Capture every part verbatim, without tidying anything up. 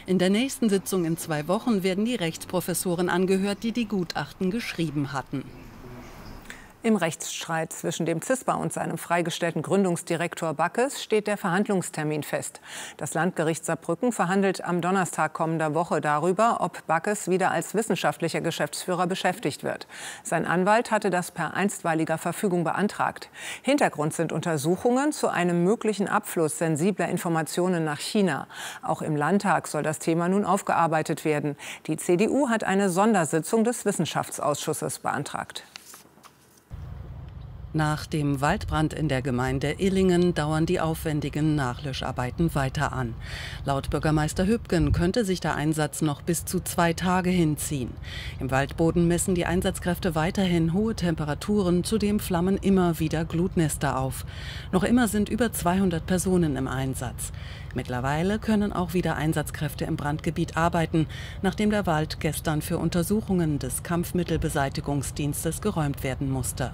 In der nächsten Sitzung in zwei Wochen werden die Rechtsprofessoren angehört, die die Gutachten geschrieben hatten. Im Rechtsstreit zwischen dem CISPA und seinem freigestellten Gründungsdirektor Backes steht der Verhandlungstermin fest. Das Landgericht Saarbrücken verhandelt am Donnerstag kommender Woche darüber, ob Backes wieder als wissenschaftlicher Geschäftsführer beschäftigt wird. Sein Anwalt hatte das per einstweiliger Verfügung beantragt. Hintergrund sind Untersuchungen zu einem möglichen Abfluss sensibler Informationen nach China. Auch im Landtag soll das Thema nun aufgearbeitet werden. Die C D U hat eine Sondersitzung des Wissenschaftsausschusses beantragt. Nach dem Waldbrand in der Gemeinde Illingen dauern die aufwendigen Nachlöscharbeiten weiter an. Laut Bürgermeister Hübgen könnte sich der Einsatz noch bis zu zwei Tage hinziehen. Im Waldboden messen die Einsatzkräfte weiterhin hohe Temperaturen, zudem flammen immer wieder Glutnester auf. Noch immer sind über zweihundert Personen im Einsatz. Mittlerweile können auch wieder Einsatzkräfte im Brandgebiet arbeiten, nachdem der Wald gestern für Untersuchungen des Kampfmittelbeseitigungsdienstes geräumt werden musste.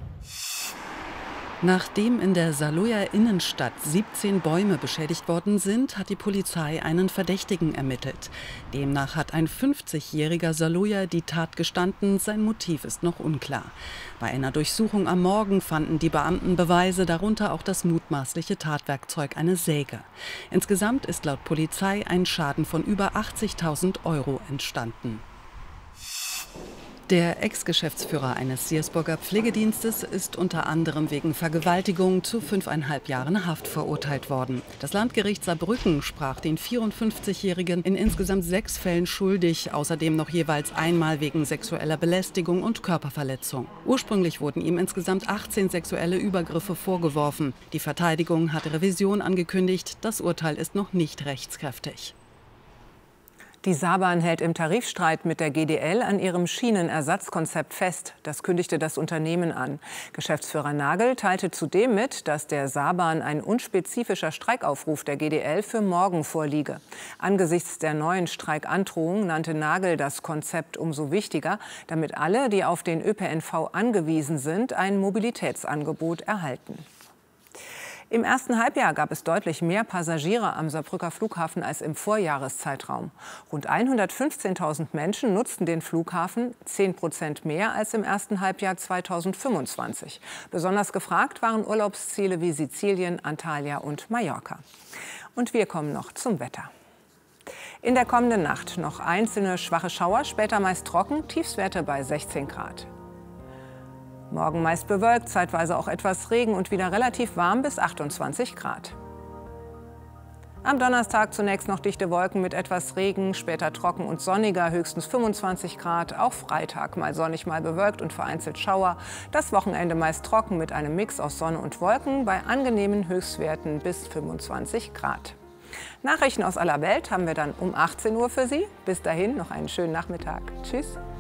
Nachdem in der Saarlouer Innenstadt siebzehn Bäume beschädigt worden sind, hat die Polizei einen Verdächtigen ermittelt. Demnach hat ein fünfzigjähriger Saarlouer die Tat gestanden, sein Motiv ist noch unklar. Bei einer Durchsuchung am Morgen fanden die Beamten Beweise, darunter auch das mutmaßliche Tatwerkzeug, eine Säge. Insgesamt ist laut Polizei ein Schaden von über achtzigtausend Euro entstanden. Der Ex-Geschäftsführer eines Siersburger Pflegedienstes ist unter anderem wegen Vergewaltigung zu fünfeinhalb Jahren Haft verurteilt worden. Das Landgericht Saarbrücken sprach den vierundfünfzigjährigen in insgesamt sechs Fällen schuldig, außerdem noch jeweils einmal wegen sexueller Belästigung und Körperverletzung. Ursprünglich wurden ihm insgesamt achtzehn sexuelle Übergriffe vorgeworfen. Die Verteidigung hat Revision angekündigt, das Urteil ist noch nicht rechtskräftig. Die Saarbahn hält im Tarifstreit mit der G D L an ihrem Schienenersatzkonzept fest. Das kündigte das Unternehmen an. Geschäftsführer Nagel teilte zudem mit, dass der Saarbahn ein unspezifischer Streikaufruf der G D L für morgen vorliege. Angesichts der neuen Streikandrohung nannte Nagel das Konzept umso wichtiger, damit alle, die auf den Ö P N V angewiesen sind, ein Mobilitätsangebot erhalten. Im ersten Halbjahr gab es deutlich mehr Passagiere am Saarbrücker Flughafen als im Vorjahreszeitraum. Rund hundertfünfzehntausend Menschen nutzten den Flughafen, zehn Prozent mehr als im ersten Halbjahr zweitausendfünfundzwanzig. Besonders gefragt waren Urlaubsziele wie Sizilien, Antalya und Mallorca. Und wir kommen noch zum Wetter. In der kommenden Nacht noch einzelne schwache Schauer, später meist trocken, Tiefstwerte bei sechzehn Grad. Morgen meist bewölkt, zeitweise auch etwas Regen und wieder relativ warm bis achtundzwanzig Grad. Am Donnerstag zunächst noch dichte Wolken mit etwas Regen, später trocken und sonniger, höchstens fünfundzwanzig Grad. Auch Freitag mal sonnig, mal bewölkt und vereinzelt Schauer. Das Wochenende meist trocken mit einem Mix aus Sonne und Wolken bei angenehmen Höchstwerten bis fünfundzwanzig Grad. Nachrichten aus aller Welt haben wir dann um achtzehn Uhr für Sie. Bis dahin noch einen schönen Nachmittag. Tschüss.